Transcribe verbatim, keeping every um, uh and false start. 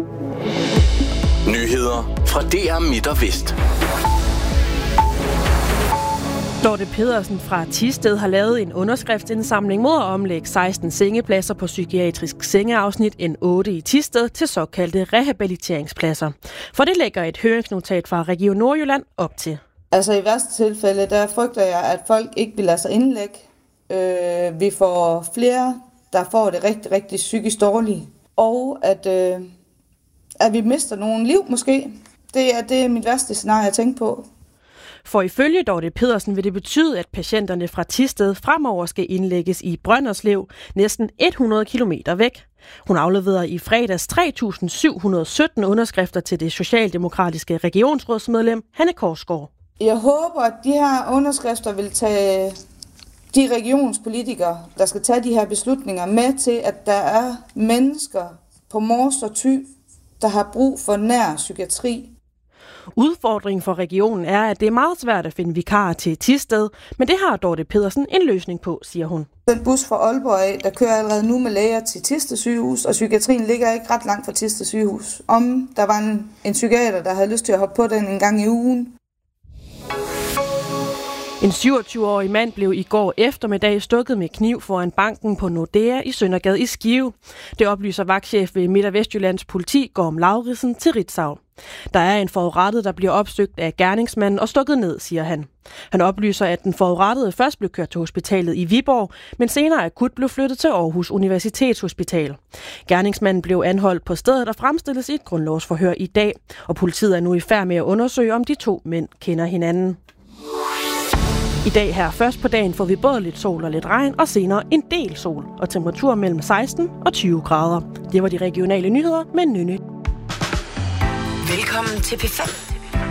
Nyheder fra D R Midt og Vest. Dorte Pedersen fra Thisted har lavet en underskriftsindsamling mod at omlægge seksten sengepladser på psykiatrisk sengeafsnit N otte i Thisted til såkaldte rehabiliteringspladser. For det lægger et høringsnotat fra Region Nordjylland op til. Altså i værste tilfælde, der frygter jeg, at folk ikke vil lade sig indlægge. Øh, vi får flere, der får det rigtig, rigtig psykisk dårligt. Og at, øh, at vi mister nogle liv måske. Det er, det er mit værste scenarie at tænke på. For ifølge Dorte Pedersen vil det betyde, at patienterne fra Thisted fremover skal indlægges i Brønderslev, næsten hundrede kilometer væk. Hun afleverede i fredags tre tusind syv hundrede og sytten underskrifter til det socialdemokratiske regionsrådsmedlem Hanne Korsgaard. Jeg håber, at de her underskrifter vil tage de regionspolitikere, der skal tage de her beslutninger med til, at der er mennesker på Mors og Thy, der har brug for nær psykiatri. Udfordringen for regionen er, at det er meget svært at finde vikarer til Thisted, men det har Dorte Pedersen en løsning på, siger hun. Den bus fra Aalborg af, der kører allerede nu med læger til Thisted sygehus, og psykiatrien ligger ikke ret langt fra Thisted sygehus. Om der var en, en psykiater, der havde lyst til at hoppe på den en gang i ugen. En syvogtyve-årig mand blev i går eftermiddag stukket med kniv foran banken på Nordea i Søndergade i Skive. Det oplyser vagtchef ved Midt- og Vestjyllands politi, Gorm Lauridsen, til Ritzau. Der er en forurettet, der bliver opsøgt af gerningsmanden og stukket ned, siger han. Han oplyser, at den forurettede først blev kørt til hospitalet i Viborg, men senere akut blev flyttet til Aarhus Universitetshospital. Gerningsmanden blev anholdt på stedet og fremstilles i et grundlovsforhør i dag, og politiet er nu i færd med at undersøge, om de to mænd kender hinanden. I dag her først på dagen får vi både lidt sol og lidt regn, og senere en del sol og temperatur mellem seksten og tyve grader. Det var de regionale nyheder med Nynne. Velkommen til P fem.